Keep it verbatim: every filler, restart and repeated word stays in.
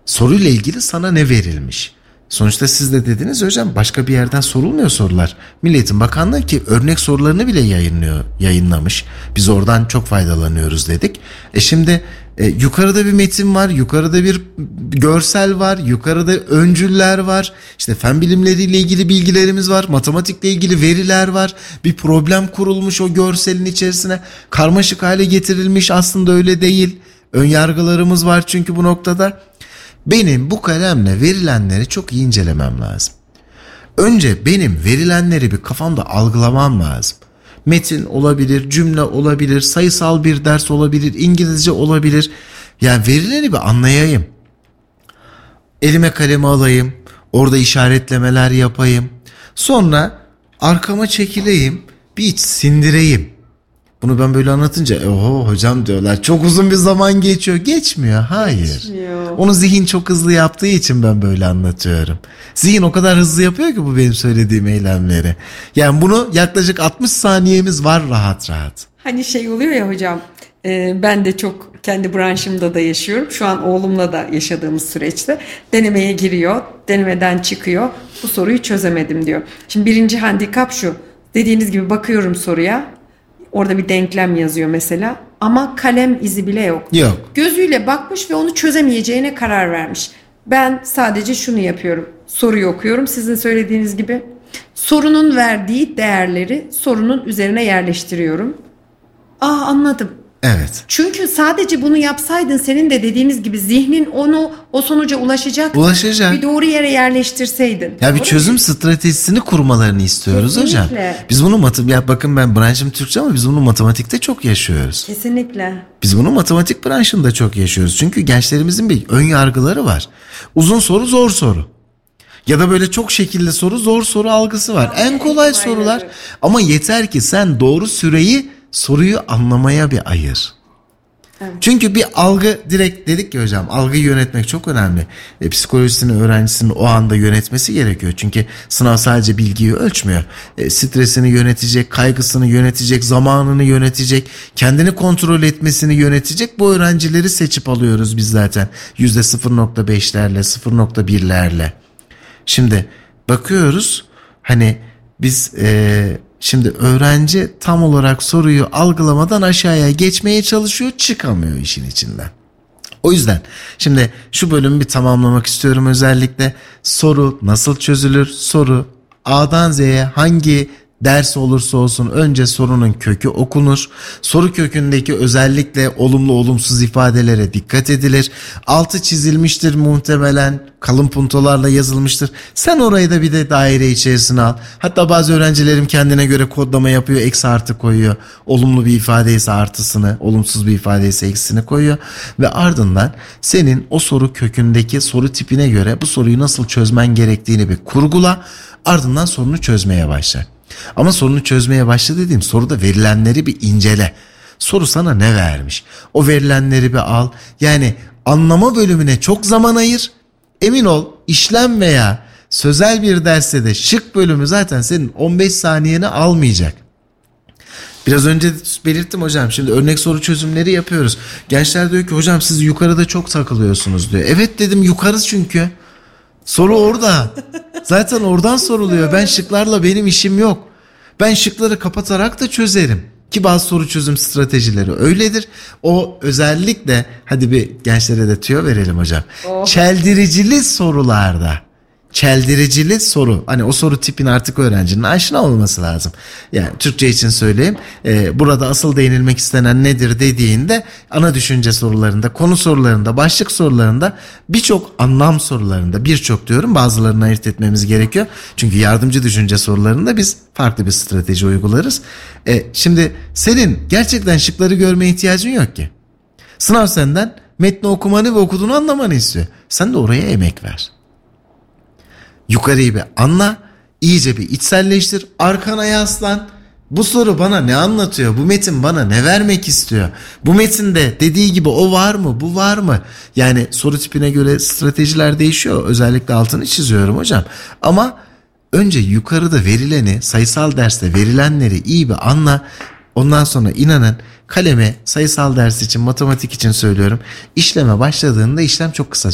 Soruyla ilgili sana ne verilmiş? Sonuçta siz de dediniz hocam, başka bir yerden sorulmuyor sorular. Milli Eğitim Bakanlığı ki örnek sorularını bile yayınlıyor, yayınlamış. Biz oradan çok faydalanıyoruz dedik. E şimdi e, yukarıda bir metin var, yukarıda bir görsel var, yukarıda öncüller var. İşte fen bilimleriyle ilgili bilgilerimiz var, matematikle ilgili veriler var. Bir problem kurulmuş o görselin içerisine, karmaşık hale getirilmiş, aslında öyle değil. Önyargılarımız var çünkü bu noktada. Benim bu kalemle verilenleri çok iyi incelemem lazım. Önce benim verilenleri bir kafamda algılamam lazım. Metin olabilir, cümle olabilir, sayısal bir ders olabilir, İngilizce olabilir. Yani verileri bir anlayayım. Elime kalemi alayım, orada işaretlemeler yapayım. Sonra arkama çekileyim, bir iç sindireyim. Bunu ben böyle anlatınca oho hocam diyorlar, çok uzun bir zaman geçiyor. Geçmiyor, hayır. Geçmiyor. Onu zihin çok hızlı yaptığı için ben böyle anlatıyorum. Zihin o kadar hızlı yapıyor ki bu benim söylediğim eylemleri. Yani bunu yaklaşık altmış saniyemiz var rahat rahat. Hani şey oluyor ya hocam, e, ben de çok kendi branşımda da yaşıyorum. Şu an oğlumla da yaşadığımız süreçte denemeye giriyor, denemeden çıkıyor. Bu soruyu çözemedim diyor. Şimdi birinci handikap şu, dediğiniz gibi bakıyorum soruya. Orada bir denklem yazıyor mesela ama kalem izi bile yok. Yok. Gözüyle bakmış ve onu çözemeyeceğine karar vermiş. Ben sadece şunu yapıyorum. Soruyu okuyorum sizin söylediğiniz gibi. Sorunun verdiği değerleri sorunun üzerine yerleştiriyorum. Aa, anladım. Evet. Çünkü sadece bunu yapsaydın senin de dediğiniz gibi zihnin onu o sonuca ulaşacak. Ulaşacak. Bir doğru yere yerleştirseydin. Ya bir çözüm stratejisini kurmalarını istiyoruz. Kesinlikle. Hocam. Biz bunu matematik, ya bakın ben branşım Türkçe ama biz bunu matematikte çok yaşıyoruz. Kesinlikle. Biz bunu matematik branşında çok yaşıyoruz. Çünkü gençlerimizin bir ön yargıları var. Uzun soru zor soru. Ya da böyle çok şekilli soru zor soru algısı var. Tamam, en kolay sorular aynen. Ama yeter ki sen doğru süreyi soruyu anlamaya bir ayır. Evet. Çünkü bir algı, direkt dedik ki hocam, algıyı yönetmek çok önemli. E, psikolojisini öğrencisinin o anda yönetmesi gerekiyor. Çünkü sınav sadece bilgiyi ölçmüyor. E, stresini yönetecek, kaygısını yönetecek, zamanını yönetecek, kendini kontrol etmesini yönetecek. Bu öğrencileri seçip alıyoruz biz zaten. yüzde sıfır nokta beşlerle, sıfır nokta birlerle. Şimdi bakıyoruz hani biz... E, Şimdi öğrenci tam olarak soruyu algılamadan aşağıya geçmeye çalışıyor, çıkamıyor işin içinden. O yüzden şimdi şu bölümü bir tamamlamak istiyorum özellikle. Soru nasıl çözülür? Soru A'dan Z'ye hangi ders olursa olsun önce sorunun kökü okunur. Soru kökündeki özellikle olumlu olumsuz ifadelere dikkat edilir. Altı çizilmiştir muhtemelen, kalın puntolarla yazılmıştır. Sen orayı da bir de daire içerisine al. Hatta bazı öğrencilerim kendine göre kodlama yapıyor, eksi artı koyuyor. Olumlu bir ifade ise artısını, olumsuz bir ifade ise eksisini koyuyor. Ve ardından senin o soru kökündeki soru tipine göre bu soruyu nasıl çözmen gerektiğini bir kurgula. Ardından sorunu çözmeye başla. Ama sorunu çözmeye başla dediğim soruda verilenleri bir incele. Soru sana ne vermiş? O verilenleri bir al. Yani anlama bölümüne çok zaman ayır. Emin ol, işlem veya sözel bir derste de şık bölümü zaten senin on beş saniyeni almayacak. Biraz önce belirttim hocam, şimdi örnek soru çözümleri yapıyoruz. Gençler diyor ki hocam siz yukarıda çok takılıyorsunuz diyor. Evet dedim, yukarı çünkü. Soru orada. Zaten oradan soruluyor. Ben şıklarla benim işim yok. Ben şıkları kapatarak da çözerim. Ki bazı soru çözüm stratejileri öyledir. O özellikle, hadi bir gençlere de tüyo verelim hocam. Oh. Çeldiricili sorularda. Çeldiricili soru. Hani o soru tipin artık öğrencinin aşina olması lazım. Yani Türkçe için söyleyeyim. E, burada asıl değinilmek istenen nedir dediğinde ana düşünce sorularında, konu sorularında, başlık sorularında, birçok anlam sorularında, birçok diyorum, bazılarını ayırt etmemiz gerekiyor. Çünkü yardımcı düşünce sorularında biz farklı bir strateji uygularız. E, şimdi senin gerçekten şıkları görmeye ihtiyacın yok ki. Sınav senden metni okumanı ve okuduğunu anlamanı istiyor. Sen de oraya emek ver. Yukarıyı bir anla, iyice bir içselleştir, arkana yaslan. Bu soru bana ne anlatıyor? Bu metin bana ne vermek istiyor? Bu metinde dediği gibi o var mı? Bu var mı? Yani soru tipine göre stratejiler değişiyor. Özellikle altını çiziyorum hocam. Ama önce yukarıda verileni, sayısal derste verilenleri iyi bir anla. Ondan sonra inanın kaleme sayısal ders için, matematik için söylüyorum, işleme başladığında işlem çok kısa